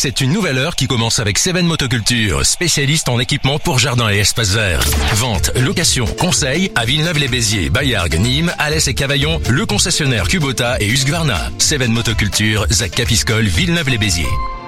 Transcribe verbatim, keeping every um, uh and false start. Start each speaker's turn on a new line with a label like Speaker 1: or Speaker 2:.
Speaker 1: C'est une nouvelle heure qui commence avec Seven Motoculture, spécialiste en équipement pour jardin et espaces verts. Vente, location, conseil à Villeneuve-les-Béziers, Bayargues, Nîmes, Alès et Cavaillon, le concessionnaire Kubota et Husqvarna. Seven Motoculture, Zac Capiscol, Villeneuve-les-Béziers.